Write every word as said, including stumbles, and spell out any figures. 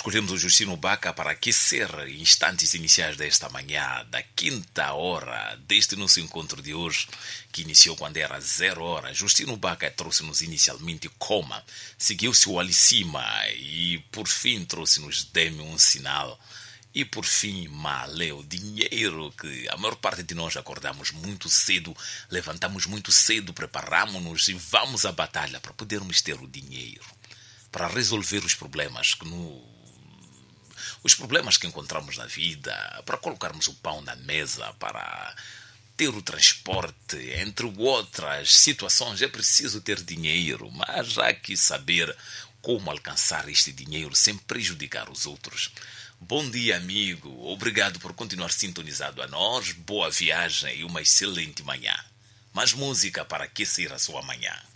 Escolhemos o Justino Baca para aquecer instantes iniciais desta manhã, da quinta hora deste nosso encontro de hoje, que iniciou quando era zero hora. Justino Baca trouxe-nos inicialmente Coma, seguiu-se o Alicima e por fim trouxe-nos Dê-me um Sinal. E por fim, Malê, o dinheiro, que a maior parte de nós acordamos muito cedo, levantamos muito cedo, preparamos-nos e vamos à batalha para podermos ter o dinheiro, para resolver os problemas que no, os problemas que encontramos na vida, para colocarmos o pão na mesa, para ter o transporte, entre outras situações. É preciso ter dinheiro, mas há que saber como alcançar este dinheiro sem prejudicar os outros. Bom dia, amigo. Obrigado por continuar sintonizado a nós. Boa viagem e uma excelente manhã. Mais música para aquecer a sua manhã.